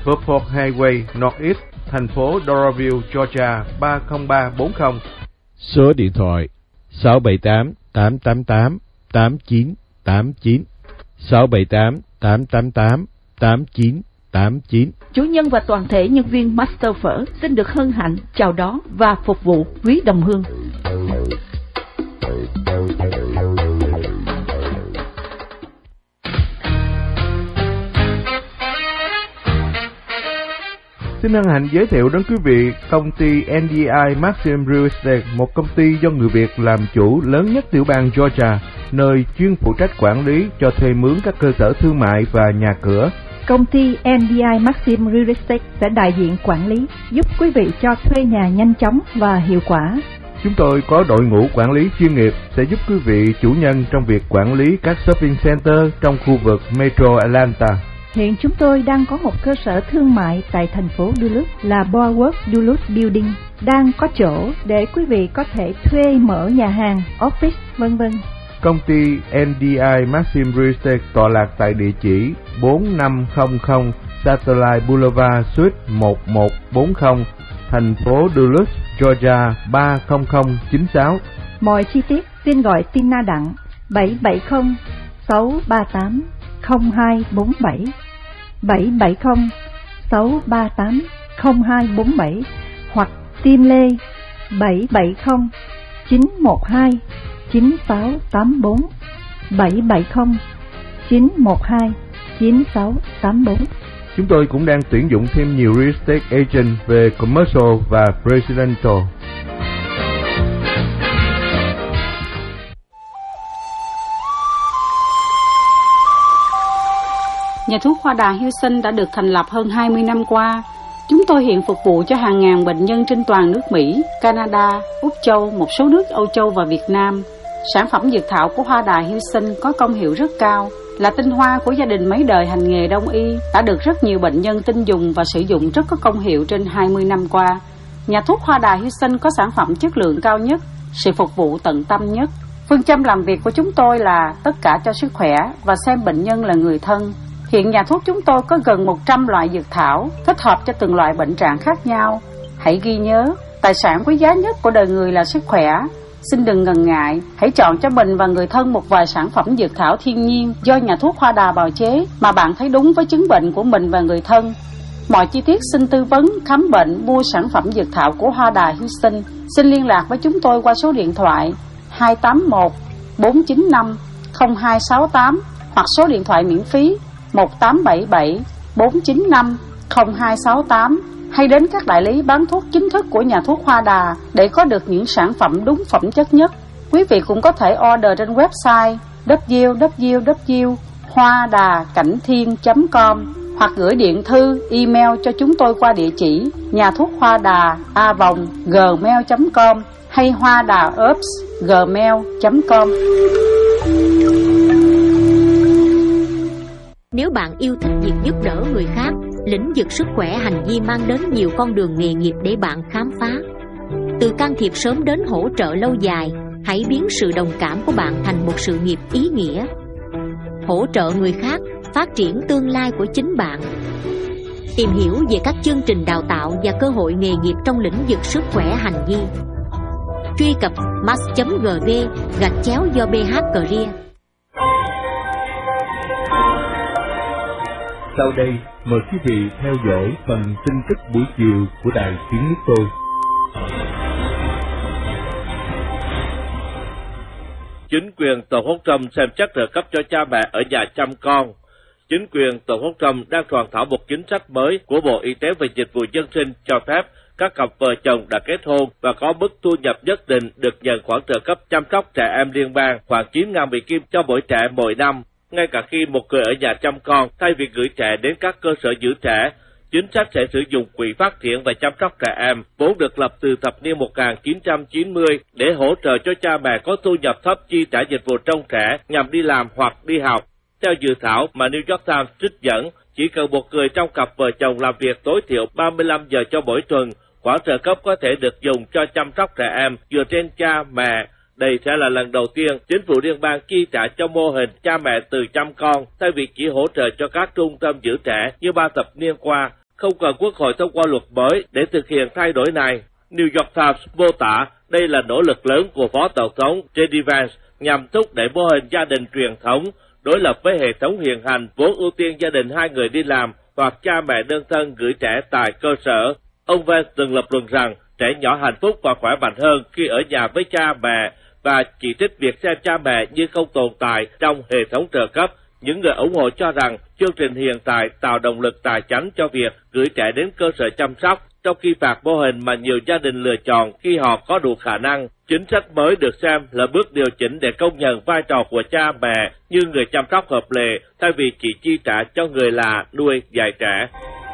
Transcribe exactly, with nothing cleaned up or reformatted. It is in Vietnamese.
Fairport Highway Northeast, thành phố Doraville, Georgia ba không ba bốn không. Số điện thoại sáu bảy tám tám tám tám tám chín tám chín, sáu bảy tám tám tám tám tám chín tám chín. Chủ nhân và toàn thể nhân viên Master Phở xin được hân hạnh chào đón và phục vụ quý đồng hương. Xin hân hạnh giới thiệu đến quý vị công ty en đê i Maxim Real Estate, một công ty do người Việt làm chủ lớn nhất tiểu bang Georgia, nơi chuyên phụ trách quản lý cho thuê mướn các cơ sở thương mại và nhà cửa. Công ty en đê i Maxim Real Estate sẽ đại diện quản lý, giúp quý vị cho thuê nhà nhanh chóng và hiệu quả. Chúng tôi có đội ngũ quản lý chuyên nghiệp sẽ giúp quý vị chủ nhân trong việc quản lý các shopping center trong khu vực Metro Atlanta. Hiện chúng tôi đang có một cơ sở thương mại tại thành phố Duluth là Boardwalk Duluth Building, đang có chỗ để quý vị có thể thuê mở nhà hàng, office, vân vân. Công ty en đê i Maxim Real Estate tọa lạc tại địa chỉ bốn năm không không Satellite Boulevard Suite một một bốn không, thành phố Duluth, Georgia ba không không chín sáu. Mọi chi tiết xin gọi Tina Đặng bảy bảy không sáu ba tám không hai bốn bảy, bảy bảy không sáu ba tám không hai bốn bảy, hoặc Tim Lê bảy bảy không chín một hai chín sáu tám bốn, bảy bảy không chín một hai chín sáu tám bốn. Chúng tôi cũng đang tuyển dụng thêm nhiều real estate agent về commercial và residential. Nhà thuốc Hoa Đà Houston đã được thành lập hơn hai mươi năm qua. Chúng tôi hiện phục vụ cho hàng ngàn bệnh nhân trên toàn nước Mỹ, Canada, Úc Châu, một số nước Âu Châu và Việt Nam. Sản phẩm dược thảo của Hoa Đà Houston có công hiệu rất cao, là tinh hoa của gia đình mấy đời hành nghề đông y, đã được rất nhiều bệnh nhân tin dùng và sử dụng rất có công hiệu trên hai mươi năm qua. Nhà thuốc Hoa Đà Houston có sản phẩm chất lượng cao nhất, sự phục vụ tận tâm nhất. Phương châm làm việc của chúng tôi là tất cả cho sức khỏe và xem bệnh nhân là người thân. Hiện nhà thuốc chúng tôi có gần một trăm loại dược thảo, thích hợp cho từng loại bệnh trạng khác nhau. Hãy ghi nhớ, tài sản quý giá nhất của đời người là sức khỏe. Xin đừng ngần ngại, hãy chọn cho mình và người thân một vài sản phẩm dược thảo thiên nhiên do nhà thuốc Hoa Đà bào chế mà bạn thấy đúng với chứng bệnh của mình và người thân. Mọi chi tiết xin tư vấn, khám bệnh, mua sản phẩm dược thảo của Hoa Đà Houston. Xin liên lạc với chúng tôi qua số điện thoại hai tám một bốn chín năm không hai sáu tám hoặc số điện thoại miễn phí một tám bảy bảy bốn chín năm không hai sáu tám, hay đến các đại lý bán thuốc chính thức của nhà thuốc Hoa Đà để có được những sản phẩm đúng phẩm chất nhất. Quý vị cũng có thể order trên website w w w chấm hoa đà cảnh thiên chấm com hoặc gửi điện thư, email cho chúng tôi qua địa chỉ nhà thuốc hoa đà a vòng gmail chấm com hay hoa đà herbs gmail chấm com. Nếu bạn yêu thích việc giúp đỡ người khác, lĩnh vực sức khỏe hành vi mang đến nhiều con đường nghề nghiệp để bạn khám phá. Từ can thiệp sớm đến hỗ trợ lâu dài, hãy biến sự đồng cảm của bạn thành một sự nghiệp ý nghĩa. Hỗ trợ người khác, phát triển tương lai của chính bạn. Tìm hiểu về các chương trình đào tạo và cơ hội nghề nghiệp trong lĩnh vực sức khỏe hành vi. Truy cập mass chấm gv gạch chéo do bê hát Career. Sau đây, mời quý vị theo dõi phần tin tức buổi chiều của Đài Tiếng Nước Tôi. Chính quyền Tổng thống Trump xem xét trợ cấp cho cha mẹ ở nhà chăm con. Chính quyền Tổng thống Trump đang soạn thảo một chính sách mới của Bộ Y tế về dịch vụ dân sinh cho phép các cặp vợ chồng đã kết hôn và có mức thu nhập nhất định được nhận khoản trợ cấp chăm sóc trẻ em liên bang khoảng chín nghìn Mỹ Kim cho mỗi trẻ mỗi năm. Ngay cả khi một người ở nhà chăm con, thay vì gửi trẻ đến các cơ sở giữ trẻ, chính sách sẽ sử dụng Quỹ Phát triển và Chăm sóc Trẻ Em, vốn được lập từ thập niên một nghìn chín trăm chín mươi để hỗ trợ cho cha mẹ có thu nhập thấp chi trả dịch vụ trông trẻ nhằm đi làm hoặc đi học. Theo dự thảo mà New York Times trích dẫn, chỉ cần một người trong cặp vợ chồng làm việc tối thiểu ba mươi lăm giờ cho mỗi tuần, khoản trợ cấp có thể được dùng cho chăm sóc trẻ em dựa trên cha, mẹ. Đây sẽ là lần đầu tiên chính phủ liên bang chi trả cho mô hình cha mẹ từ chăm con, thay vì chỉ hỗ trợ cho các trung tâm giữ trẻ như ba thập niên qua. không cần Quốc hội thông qua luật mới để thực hiện thay đổi này. New York Times mô tả đây là nỗ lực lớn của Phó Tổng thống J D Vance nhằm thúc đẩy mô hình gia đình truyền thống, đối lập với hệ thống hiện hành vốn ưu tiên gia đình hai người đi làm hoặc cha mẹ đơn thân gửi trẻ tại cơ sở. Ông Vance từng lập luận rằng trẻ nhỏ hạnh phúc và khỏe mạnh hơn khi ở nhà với cha mẹ và chỉ trích việc xem cha mẹ như không tồn tại trong hệ thống trợ cấp. Những người ủng hộ cho rằng chương trình hiện tại tạo động lực tài chánh cho việc gửi trẻ đến cơ sở chăm sóc, trong khi phạt mô hình mà nhiều gia đình lựa chọn khi họ có đủ khả năng. Chính sách mới được xem là bước điều chỉnh để công nhận vai trò của cha mẹ như người chăm sóc hợp lệ, thay vì chỉ chi trả cho người là nuôi dạy trẻ.